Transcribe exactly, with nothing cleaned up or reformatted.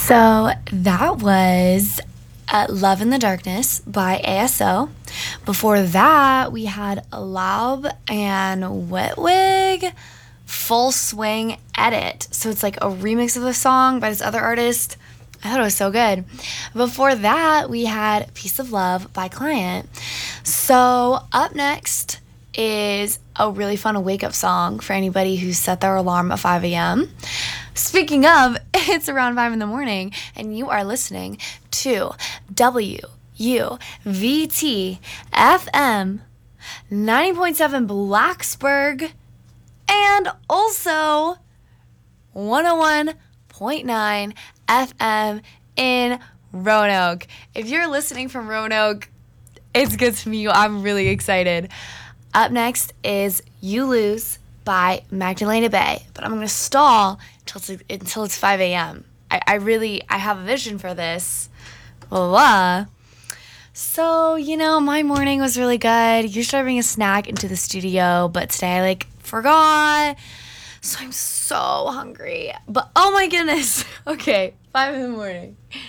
So that was uh, Love in the Darkness by A S O. Before that, we had Laub and Wetwig, Full Swing Edit. So it's like a remix of a song by this other artist. I thought it was so good. Before that, we had Piece of Love by Client. So up next is a really fun wake-up song for anybody who set their alarm at five a.m. Speaking of, it's around five in the morning, and you are listening to W U V T F M ninety point seven Blacksburg, and also one oh one point nine F M in Roanoke. If you're listening from Roanoke, it's good to meet you. I'm really excited. Up next is You Lose by Magdalena Bay, but I'm going to stall until it's, until it's five a.m. I, I really, I have a vision for this. Blah, blah, blah. So, you know, my morning was really good. Usually I bring a snack into the studio, but today I, like, forgot. So I'm so hungry. But, oh my goodness. Okay, five in the morning.